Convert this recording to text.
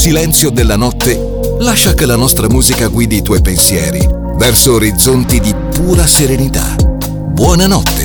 silenzio della notte, lascia che la nostra musica guidi i tuoi pensieri verso orizzonti di pura serenità. Buonanotte.